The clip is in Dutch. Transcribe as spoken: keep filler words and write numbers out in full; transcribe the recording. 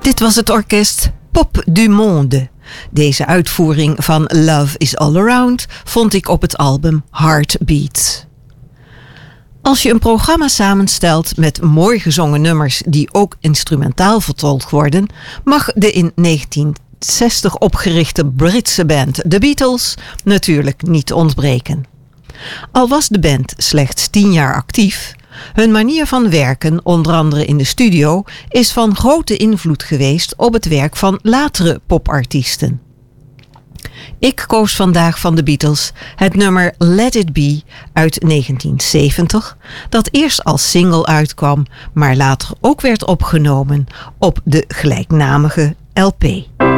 Dit was het orkest Pop du Monde. Deze uitvoering van Love is All Around vond ik op het album Heartbeats. Als je een programma samenstelt met mooi gezongen nummers die ook instrumentaal vertolkt worden, mag de in negentien zestig opgerichte Britse band The Beatles natuurlijk niet ontbreken. Al was de band slechts tien jaar actief, hun manier van werken, onder andere in de studio, is van grote invloed geweest op het werk van latere popartiesten. Ik koos vandaag van de Beatles het nummer Let It Be uit negentien zeventig, dat eerst als single uitkwam, maar later ook werd opgenomen op de gelijknamige L P.